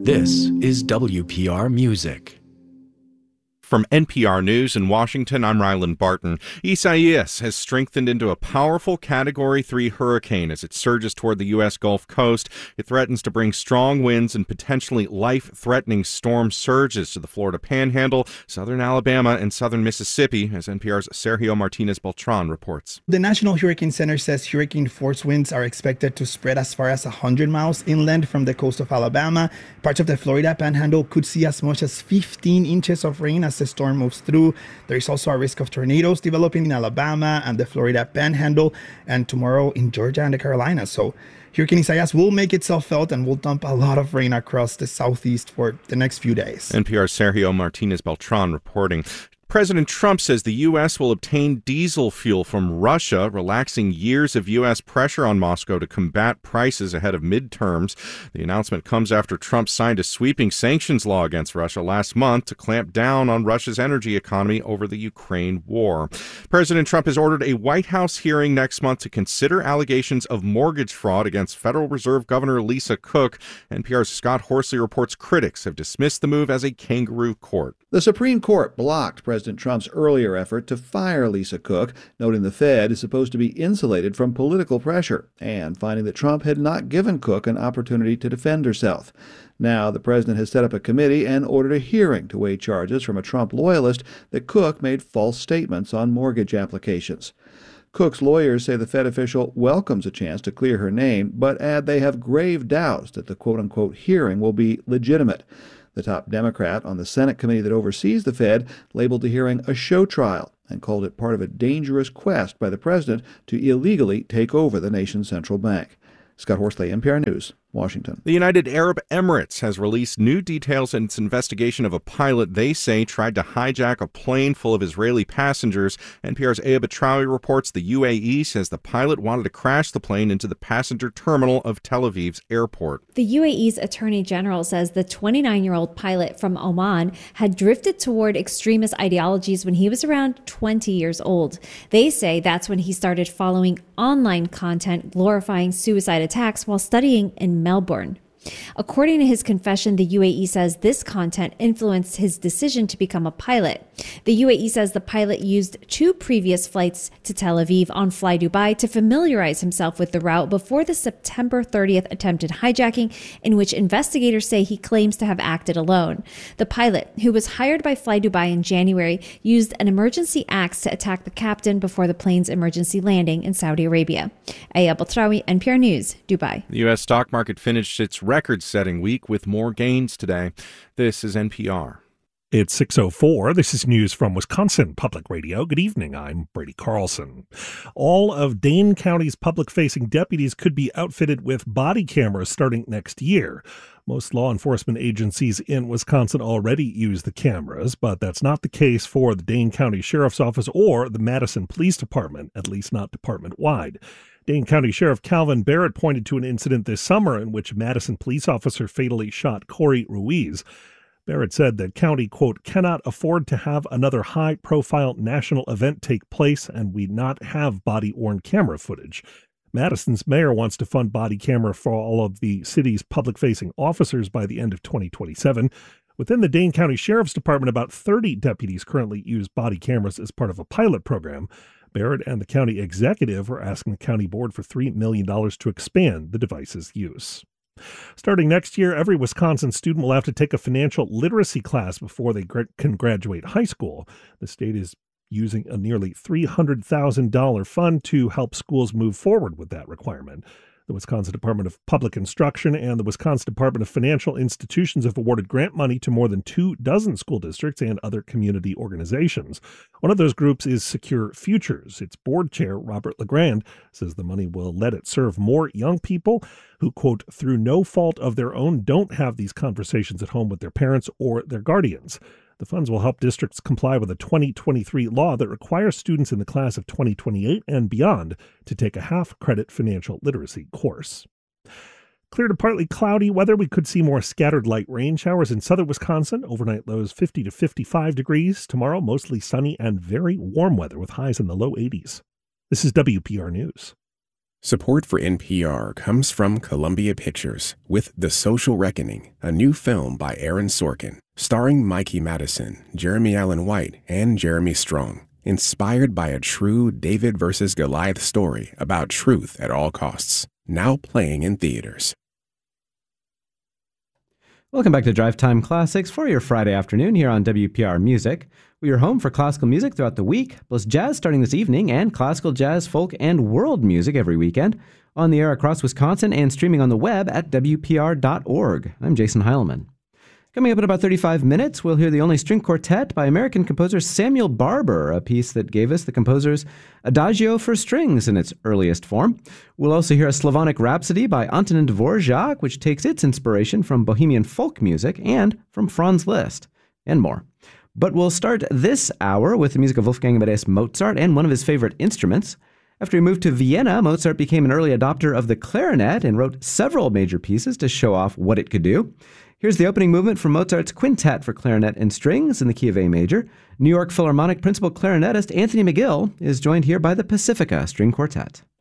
This is WPR Music. From NPR News in Washington, I'm Rylan Barton. Isaias has strengthened into a powerful Category 3 hurricane as it surges toward the U.S. Gulf Coast. It threatens to bring strong winds and potentially life-threatening storm surges to the Florida Panhandle, southern Alabama, and southern Mississippi, as NPR's Sergio Martinez Beltran reports. The National Hurricane Center says hurricane force winds are expected to spread as far as 100 miles inland from the coast of Alabama. Parts of the Florida Panhandle could see as much as 15 inches of rain as the storm moves through. There is also a risk of tornadoes developing in Alabama and the Florida Panhandle, and tomorrow in Georgia and the Carolinas. So Hurricane Isaias will make itself felt and will dump a lot of rain across the southeast for the next few days. NPR's Sergio Martinez Beltran reporting. President Trump says the U.S. will obtain diesel fuel from Russia, relaxing years of U.S. pressure on Moscow to combat prices ahead of midterms. The announcement comes after Trump signed a sweeping sanctions law against Russia last month to clamp down on Russia's energy economy over the Ukraine war. President Trump has ordered a White House hearing next month to consider allegations of mortgage fraud against Federal Reserve Governor Lisa Cook. NPR's Scott Horsley reports critics have dismissed the move as a kangaroo court. The Supreme Court blocked President Trump's earlier effort to fire Lisa Cook, noting the Fed is supposed to be insulated from political pressure, and finding that Trump had not given Cook an opportunity to defend herself. Now, the president has set up a committee and ordered a hearing to weigh charges from a Trump loyalist that Cook made false statements on mortgage applications. Cook's lawyers say the Fed official welcomes a chance to clear her name, but add they have grave doubts that the quote-unquote hearing will be legitimate. The top Democrat on the Senate committee that oversees the Fed labeled the hearing a show trial and called it part of a dangerous quest by the president to illegally take over the nation's central bank. Scott Horsley, NPR News, Washington. The United Arab Emirates has released new details in its investigation of a pilot they say tried to hijack a plane full of Israeli passengers. NPR's Aya Batrawi reports the UAE says the pilot wanted to crash the plane into the passenger terminal of Tel Aviv's airport. The UAE's Attorney General says the 29-year-old pilot from Oman had drifted toward extremist ideologies when he was around 20 years old. They say that's when he started following online content glorifying suicide attacks while studying in Melbourne. According to his confession, the UAE says this content influenced his decision to become a pilot. The UAE says the pilot used 2 previous flights to Tel Aviv on Fly Dubai to familiarize himself with the route before the September 30th attempted hijacking, in which investigators say he claims to have acted alone. The pilot, who was hired by Fly Dubai in January, used an emergency axe to attack the captain before the plane's emergency landing in Saudi Arabia. Aya Batrawi, NPR News, Dubai. The U.S. stock market finished its record-setting week with more gains today. This is NPR. It's 6:04. This is news from Wisconsin Public Radio. Good evening. I'm Brady Carlson. All of Dane County's public-facing deputies could be outfitted with body cameras starting next year. Most law enforcement agencies in Wisconsin already use the cameras, but that's not the case for the Dane County Sheriff's Office or the Madison Police Department, at least not department-wide. Dane County Sheriff Calvin Barrett pointed to an incident this summer in which a Madison police officer fatally shot Corey Ruiz. Barrett said that county, quote, cannot afford to have another high-profile national event take place and we not have body-worn camera footage. Madison's mayor wants to fund body camera for all of the city's public-facing officers by the end of 2027. Within the Dane County Sheriff's Department, about 30 deputies currently use body cameras as part of a pilot program. Barrett and the county executive are asking the county board for $3 million to expand the device's use. Starting next year, every Wisconsin student will have to take a financial literacy class before they can graduate high school. The state is using a nearly $300,000 fund to help schools move forward with that requirement. The Wisconsin Department of Public Instruction and the Wisconsin Department of Financial Institutions have awarded grant money to more than 24 school districts and other community organizations. One of those groups is Secure Futures. Its board chair, Robert LeGrand, says the money will let it serve more young people who, quote, through no fault of their own, don't have these conversations at home with their parents or their guardians. The funds will help districts comply with a 2023 law that requires students in the class of 2028 and beyond to take a half-credit financial literacy course. Clear to partly cloudy weather. We could see more scattered light rain showers in southern Wisconsin. Overnight lows 50 to 55 degrees. Tomorrow, mostly sunny and very warm weather with highs in the low 80s. This is WPR News. Support for NPR comes from Columbia Pictures with The Social Reckoning, a new film by Aaron Sorkin, starring Mikey Madison, Jeremy Allen White, and Jeremy Strong. Inspired by a true David versus Goliath story about truth at all costs. Now playing in theaters. Welcome back to Drive Time Classics for your Friday afternoon here on WPR Music. We are home for classical music throughout the week, plus jazz starting this evening, and classical, jazz, folk, and world music every weekend. On the air across Wisconsin and streaming on the web at WPR.org. I'm Jason Heilman. Coming up in about 35 minutes, we'll hear the only string quartet by American composer Samuel Barber, a piece that gave us the composer's Adagio for strings in its earliest form. We'll also hear a Slavonic Rhapsody by Antonin Dvorak, which takes its inspiration from Bohemian folk music and from Franz Liszt, and more. But we'll start this hour with the music of Wolfgang Amadeus Mozart and one of his favorite instruments. After he moved to Vienna, Mozart became an early adopter of the clarinet and wrote several major pieces to show off what it could do. Here's the opening movement from Mozart's Quintet for Clarinet and Strings in the key of A major. New York Philharmonic principal clarinetist Anthony McGill is joined here by the Pacifica String Quartet.